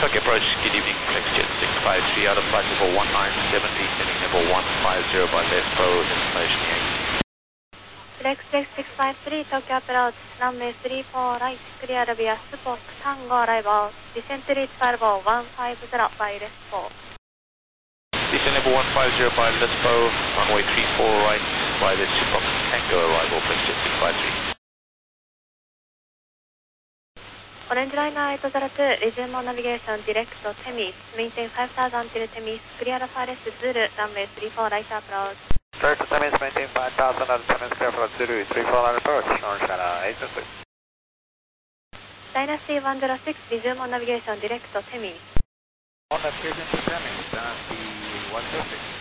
Truck approach, good evening, FlexJet 653 out of flight level 1970, descending level 150 by left bow, destination Yankee. FlexJet 653, Tokyo approach, runway 34 right, clear via Spock Tango arrival, descent to reach level 150 by left bow. Descend level 150 by left bow, runway 34 right, by the Spock Tango arrival, FlexJet 653. Orange Liner 802, resume on navigation direct to Temis, maintain 5000 till Temis, clear FRS Zulu, runway 34 right approach. Direct to Temis, maintain 5000 at Temis, clear for Zulu, 34 right approach, Orange Liner 802. Dynasty 106, resume on navigation direct to Temis. On navigation to Temis, Dynasty 106.